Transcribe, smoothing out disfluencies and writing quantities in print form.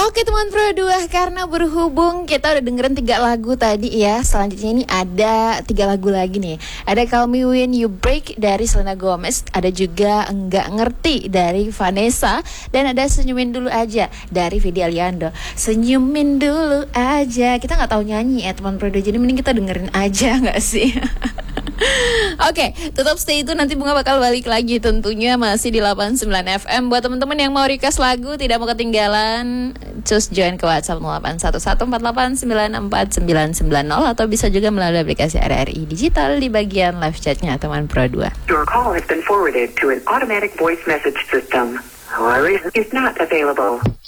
Oke teman Pro 2, karena berhubung kita udah dengerin 3 lagu tadi ya, selanjutnya ini ada 3 lagu lagi nih. Ada Call Me When You Break dari Selena Gomez, ada juga Enggak Ngerti dari Vanessa, dan ada Senyumin Dulu Aja dari Vidi Aliando. Senyumin dulu aja, kita nggak tahu nyanyi ya teman Pro 2, jadi mending kita dengerin aja nggak sih? Oke, tetap stay itu, nanti Bunga bakal balik lagi tentunya masih di 89 FM. Buat teman-teman yang mau request lagu, tidak mau ketinggalan, just join ke WhatsApp 081144949990 atau bisa juga melalui aplikasi RRI Digital di bagian live chatnya teman Pro 2. Your call has been forwarded to an automatic voice message system. However, is not available.